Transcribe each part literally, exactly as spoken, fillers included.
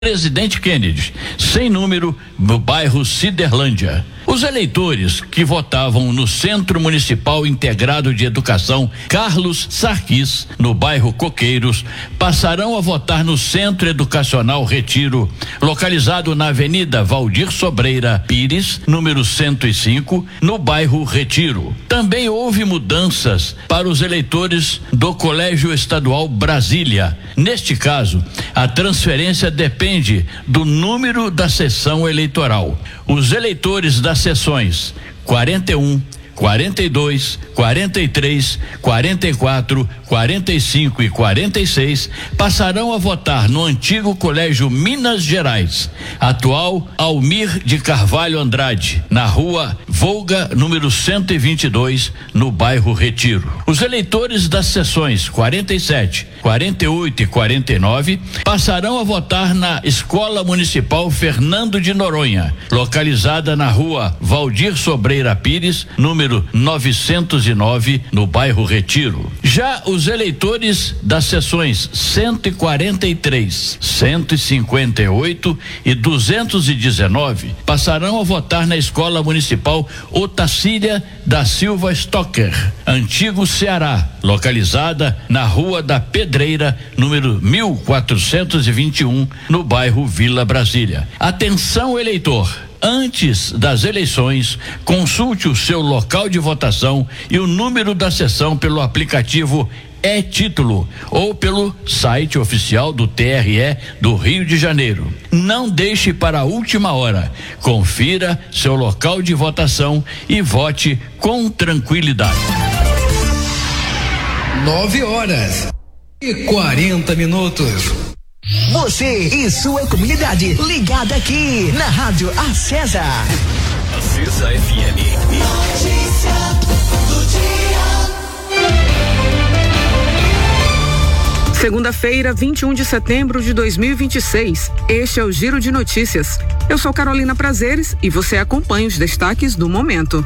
Presidente Kennedy, sem número, no bairro Ciderlândia. Os eleitores que votavam no Centro Municipal Integrado de Educação Carlos Sarquis, no bairro Coqueiros, passarão a votar no Centro Educacional Retiro, localizado na Avenida Valdir Sobreira Pires, número cento e cinco, no bairro Retiro. Também houve mudanças para os eleitores do Colégio Estadual Brasília. Neste caso, a transferência depende do número da sessão eleitoral. Os eleitores das sessões quarenta e um, quarenta e dois, quarenta e três, quarenta e quatro, quarenta e cinco e quarenta e seis passarão a votar no antigo Colégio Minas Gerais, atual Almir de Carvalho Andrade, na rua Volga, número cento e vinte e dois, no bairro Retiro. Os eleitores das sessões quarenta e sete, quarenta e oito e quarenta e nove passarão a votar na Escola Municipal Fernando de Noronha, localizada na rua Valdir Sobreira Pires, número novecentos e nove, no bairro Retiro. Já os eleitores das sessões cento e quarenta e três, cento e cinquenta e oito e duzentos e dezenove passarão a votar na Escola Municipal Otacília da Silva Stocker, antigo Ceará, localizada na rua da Pedreira, número mil quatrocentos e vinte e um, no bairro Vila Brasília. Atenção, eleitor! Antes das eleições, consulte o seu local de votação e o número da sessão pelo aplicativo E-Título ou pelo site oficial do T R E do Rio de Janeiro. Não deixe para a última hora. Confira seu local de votação e vote com tranquilidade. Nove horas e quarenta minutos. Você e sua comunidade ligada aqui na Rádio Acesa. Acesa F M. Notícia do dia. Segunda-feira, vinte e um de setembro de dois mil e vinte e seis. Este é o Giro de Notícias. Eu sou Carolina Prazeres e você acompanha os destaques do momento.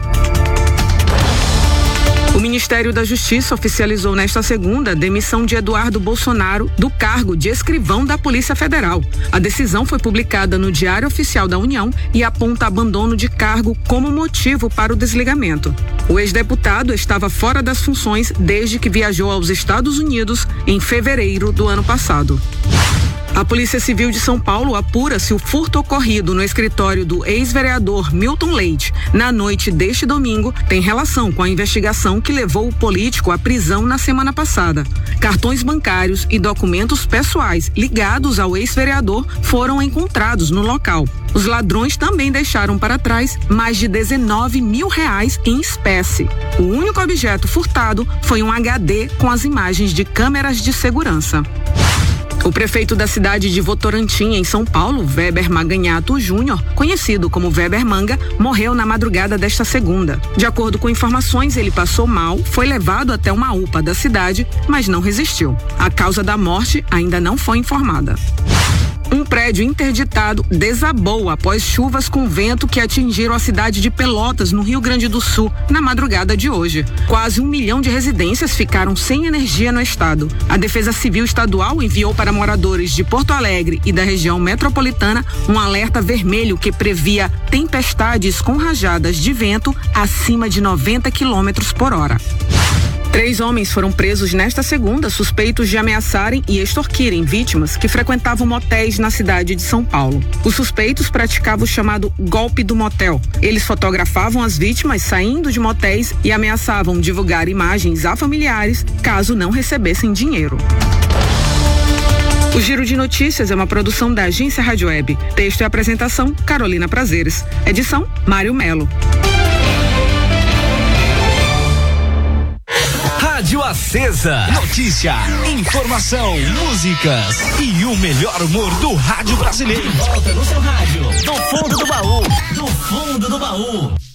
O Ministério da Justiça oficializou nesta segunda a demissão de Eduardo Bolsonaro do cargo de escrivão da Polícia Federal. A decisão foi publicada no Diário Oficial da União e aponta abandono de cargo como motivo para o desligamento. O ex-deputado estava fora das funções desde que viajou aos Estados Unidos em fevereiro do ano passado. A Polícia Civil de São Paulo apura se o furto ocorrido no escritório do ex-vereador Milton Leite na noite deste domingo tem relação com a investigação que levou o político à prisão na semana passada. Cartões bancários e documentos pessoais ligados ao ex-vereador foram encontrados no local. Os ladrões também deixaram para trás mais de dezenove mil reais em espécie. O único objeto furtado foi um H D com as imagens de câmeras de segurança. O prefeito da cidade de Votorantim, em São Paulo, Weber Maganhato Júnior, conhecido como Weber Manga, morreu na madrugada desta segunda. De acordo com informações, ele passou mal, foi levado até uma U P A da cidade, mas não resistiu. A causa da morte ainda não foi informada. Um prédio interditado desabou após chuvas com vento que atingiram a cidade de Pelotas, no Rio Grande do Sul, na madrugada de hoje. Quase um milhão de residências ficaram sem energia no estado. A Defesa Civil Estadual enviou para moradores de Porto Alegre e da região metropolitana um alerta vermelho que previa tempestades com rajadas de vento acima de noventa quilômetros por hora. Três homens foram presos nesta segunda, suspeitos de ameaçarem e extorquirem vítimas que frequentavam motéis na cidade de São Paulo. Os suspeitos praticavam o chamado golpe do motel. Eles fotografavam as vítimas saindo de motéis e ameaçavam divulgar imagens a familiares caso não recebessem dinheiro. O Giro de Notícias é uma produção da Agência Rádio Web. Texto e apresentação, Carolina Prazeres. Edição, Mário Melo. Rádio Acesa. Notícia, informação, músicas e o melhor humor do rádio brasileiro. Volta no seu rádio. Do fundo do baú. Do fundo do baú.